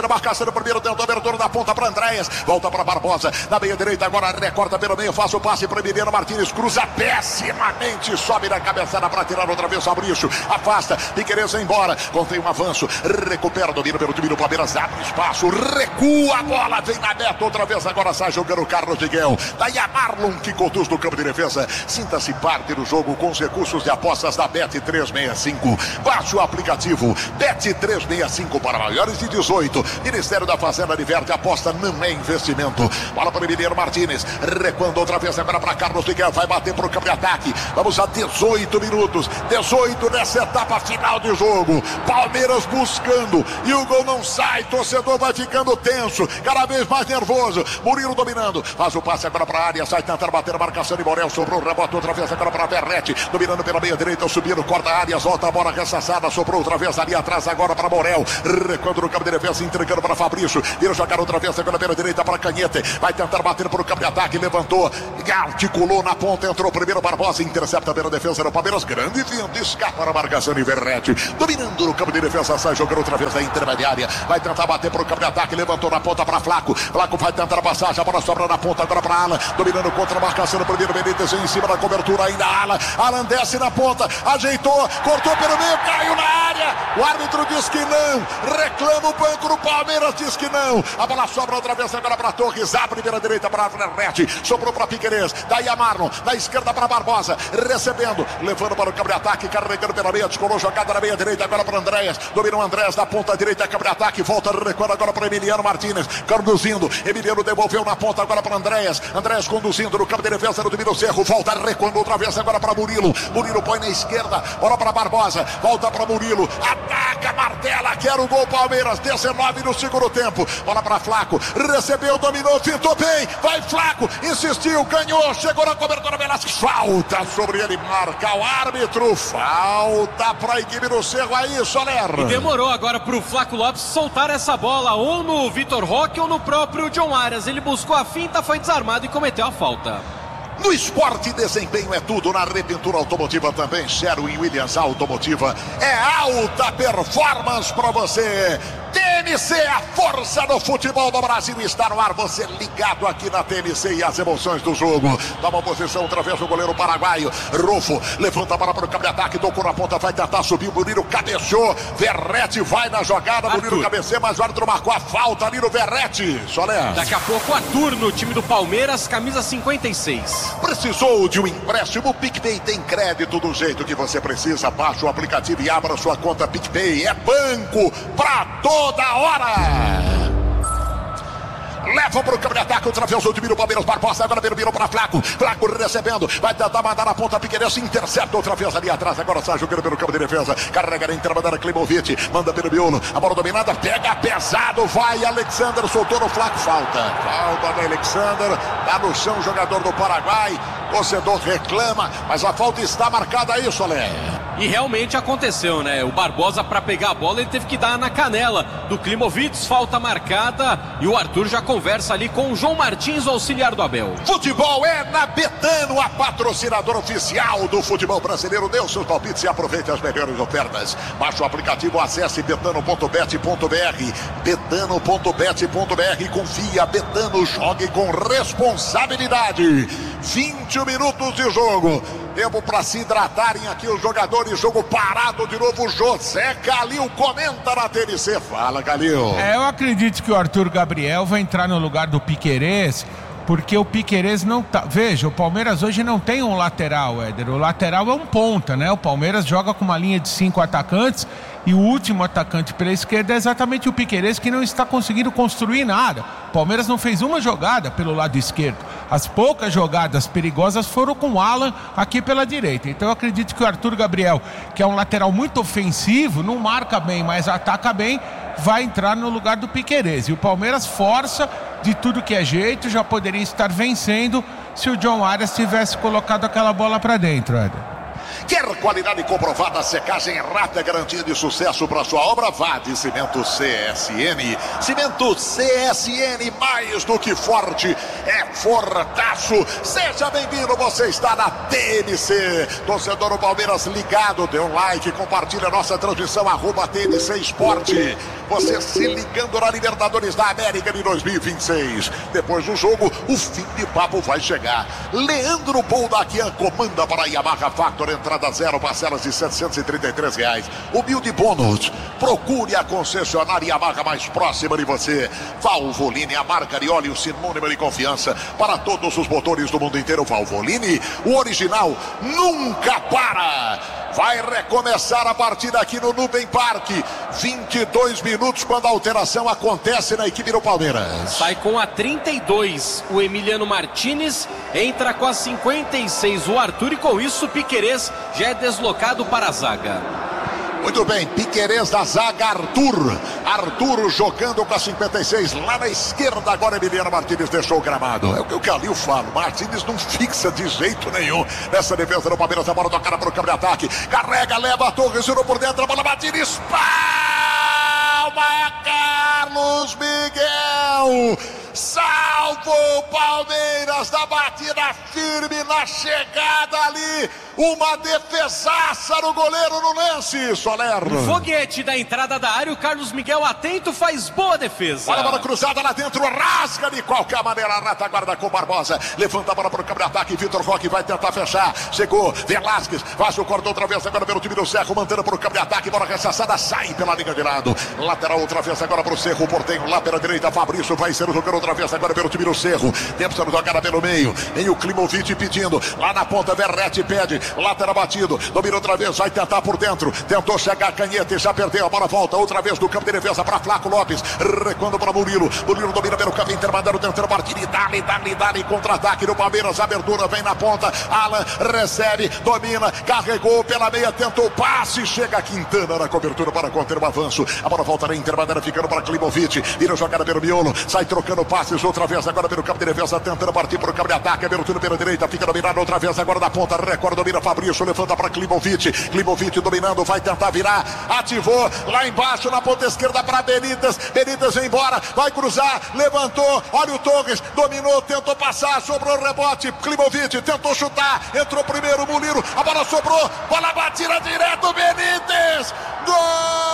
Marcação do primeiro, tentou abertura da ponta para Andréas, volta para Barbosa, na meia direita agora recorta pelo meio, faz o passe para Emiliano Martínez, cruza pessimamente, sobe na cabeçada para tirar outra vez Fabrício, afasta, Piquerez embora, contém um avanço, recupera, domina pelo time do Palmeiras, abre espaço, recua a bola, vem na meta outra vez, agora sai jogando o Carlos Miguel, daí a Marlon que conduz no campo de defesa, sinta-se parte do jogo com os recursos de apostas da Bet365, baixe o aplicativo Bet365 para maiores de 18, Ministério da Fazenda diverte, aposta não é investimento. Bola para o Emiliano Martínez, recuando outra vez agora para Carlos Miguel, vai bater para o campo de ataque. Vamos a 18 minutos, 18 nessa etapa final de jogo. Palmeiras buscando e o gol não sai, torcedor vai ficando tenso, cada vez mais nervoso. Murilo dominando, faz o passe agora para a área, sai tentar bater a marcação de Morel, sobrou o rebote outra vez agora para Verrete, dominando pela meia direita, subindo, corta a área, volta a bola ressaçada, sobrou outra vez ali atrás agora para Morel, recuando no campo de defesa, entregando para Fabrício, vira jogar outra vez agora pela direita para Canhete, vai tentar bater para o campo de ataque, levantou, articulou na ponta, entrou primeiro Barbosa, intercepta pela defesa do Palmeiras, grande vento, escapa na marcação de Verrete, dominando no campo de defesa, sai jogando outra vez da intermediária, vai tentar bater para o campo de ataque, levantou na ponta para Flaco, Flaco vai tentar passar, já a bola sobra na ponta agora para Alan, dominando contra a marcação do primeiro Benítez, em cima da cobertura ainda Alan desce na ponta, ajeitou, cortou pelo meio, caiu na área, o árbitro diz que não, reclama o banco do Palmeiras, diz que não, a bola sobra outra vez agora para Torres, a primeira direita para Verrete, sobrou para Piquerez, daí a Marlon, na esquerda para Barbosa, recebendo, levando para o campo de ataque, carregando pela meia, descolou jogada na meia direita agora para Andréas, dominou Andréas na ponta direita, campo de ataque, volta recuando agora para Emiliano Martínez, conduzindo, Emiliano devolveu na ponta agora para Andréas conduzindo no campo de defesa, no domínio Cerro, volta recuando outra vez agora para Murilo põe na esquerda, bola para Barbosa, volta para Murilo, ataca, martela, quer o gol Palmeiras, 19 no segundo tempo, bola para Flaco, recebeu, dominou, fintou bem, vai Flaco, insistiu, ganhou, chegou na cobertura, Velasquez, falta sobre ele, marca o árbitro, falta para a equipe do Cerro, aí Soler. E demorou agora pro Flaco Lopes soltar essa bola, ou no Vitor Roque ou no próprio John Arias, ele buscou a finta, foi desarmado e cometeu a falta. No esporte, desempenho é tudo. Na repintura automotiva também, Sherwin Williams Automotiva é alta performance para você. TMC, a força do futebol do Brasil está no ar. Você ligado aqui na TMC e as emoções do jogo. Toma posição outra vez o goleiro paraguaio. Rufo levanta a bola para o campo de ataque. Tocou na ponta, vai tentar subir. O Murilo cabeceou. Verrete vai na jogada. Murilo cabeceia, mas o árbitro marcou a falta ali no Verrete. Soler. Daqui a pouco, Arthur no time do Palmeiras, camisa 56. Precisou de um empréstimo? O PicPay tem crédito do jeito que você precisa. Baixe o aplicativo e abra sua conta PicPay. É banco pra toda hora. Leva para o campo de ataque, outra vez o time do Palmeiras, Barbosa, agora virou para Flaco, Flaco recebendo, vai tentar mandar na ponta, Piquerez, intercepta outra vez ali atrás, agora sai jogando pelo campo de defesa, carrega na intermediária, Klimovic, manda pelo miolo, a bola dominada, pega pesado, vai Alexander, soltou no Flaco, falta no Alexander, tá no chão o jogador do Paraguai, torcedor reclama, mas a falta está marcada aí, Soler. E realmente aconteceu, né? O Barbosa, para pegar a bola, ele teve que dar na canela do Klimovic, falta marcada, e o Arthur já conversa ali com o João Martins, o auxiliar do Abel. Futebol é na Betano, a patrocinadora oficial do futebol brasileiro. Dê os seus palpites e aproveite as melhores ofertas. Baixe o aplicativo, acesse betano.bet.br, betano.bet.br, confia, Betano, jogue com responsabilidade. 20 minutos de jogo. Tempo para se hidratarem aqui os jogadores. Jogo parado de novo. José Calil comenta na TNC. Fala, Calil. Eu acredito que o Arthur Gabriel vai entrar no lugar do Piquerez, porque o Piquerez não tá... Veja, o Palmeiras hoje não tem um lateral, Éder. O lateral é um ponta, né? O Palmeiras joga com uma linha de 5 atacantes e o último atacante pela esquerda é exatamente o Piquerez, que não está conseguindo construir nada. O Palmeiras não fez uma jogada pelo lado esquerdo. As poucas jogadas perigosas foram com o Alan aqui pela direita. Então eu acredito que o Arthur Gabriel, que é um lateral muito ofensivo, não marca bem, mas ataca bem, vai entrar no lugar do Piquerez. E o Palmeiras força de tudo que é jeito, já poderia estar vencendo se o John Arias tivesse colocado aquela bola para dentro, Éder. Quer qualidade comprovada, secagem rápida, garantia de sucesso para sua obra? Vá de Cimento CSN. Cimento CSN, mais do que forte, é fortaço. Seja bem-vindo, você está na TNC. Torcedor do Palmeiras ligado, dê um like, compartilha a nossa transmissão, @TNC Esporte. Você se ligando na Libertadores da América de 2026. Depois do jogo, o fim de papo vai chegar. Leandro Boldaquian comanda para a Yamaha Factor, entrada 0, parcelas de R$ 733. Humilde bônus. Procure a concessionária Yamaha mais próxima de você. Valvoline, a marca de óleo sinônimo de confiança para todos os motores do mundo inteiro. Valvoline, o original nunca para. Vai recomeçar a partida aqui no Nubem Parque. 22 minutos quando a alteração acontece na equipe do Palmeiras. Sai com a 32 o Emiliano Martinez, entra com a 56 o Arthur, e com isso o Piquerez já é deslocado para a zaga. Muito bem, Piquerez da zaga, Arthur jogando com a 56 lá na esquerda. Agora Emiliano Martinez deixou o gramado. É o que o Calil fala, Martinez não fixa de jeito nenhum nessa defesa do Palmeiras. A bola tocada para o campo de ataque, carrega, leva a Torres, girou por dentro, a bola Martinez, palma, Carlos Miguel. Salvo o Palmeiras da batida firme na chegada ali. Uma defesaça no goleiro no lance, Soler. Um foguete da entrada da área, o Carlos Miguel atento, faz boa defesa. Olha a bola cruzada lá dentro, rasga de qualquer maneira a retaguarda com Barbosa. Levanta a bola para o campo de ataque, Vitor Roque vai tentar fechar. Chegou, Velasquez, faz o corte outra vez agora pelo time do Cerro, mantendo para o campo de ataque, bola ressaçada, sai pela linha de lado. Lateral outra vez agora para o Cerro, o Portenho lá pela direita, Fabrício vai ser o jogador outra vez agora pelo time do Cerro. Tempo sendo jogada pelo meio, em o Klimovic pedindo, lá na ponta, Verratti pede, lateral batido, domina outra vez, vai tentar por dentro, tentou chegar a Canhete, já perdeu, a bola volta outra vez do campo de defesa para Flaco Lopes, recuando para Murilo domina pelo campo intermediário, tentando partir, dá-lhe contra-ataque do Palmeiras, abertura vem na ponta, Alan recebe, domina, carregou pela meia, tentou o passe, chega Quintana na cobertura para conter o avanço, a bola volta na intermediária, ficando para Klimovic, vira jogada pelo miolo, sai trocando passes outra vez, agora pelo campo de defesa, tentando partir para o campo de ataque, abertura pela direita, fica dominado outra vez, agora da ponta, recorda, domina Fabrício, levanta para Klimovic dominando, vai tentar virar, ativou, lá embaixo na ponta esquerda para Benítez vem embora, vai cruzar, levantou, olha o Torres, dominou, tentou passar, sobrou o rebote, Klimovic tentou chutar, entrou primeiro, Murilo, a bola sobrou, bola batida direto, Benítez, gol!